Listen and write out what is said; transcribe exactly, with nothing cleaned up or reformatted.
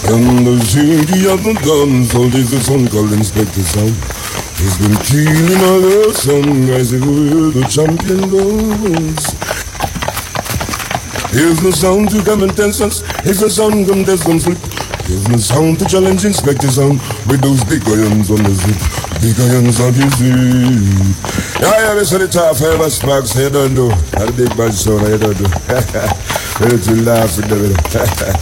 And the city of the guns, so there's a son called Inspector Sound. He's been killing all the some guys who the champion goes. Here's the sound to contestants, here's the sound contestants with. Here's the sound to challenge Inspector Sound with those big irons on the zip. Big irons on the zip. Yeah, yeah, this is the top five sparks, I don't do. Not a big bad sound, I don't do. Let's laugh with them.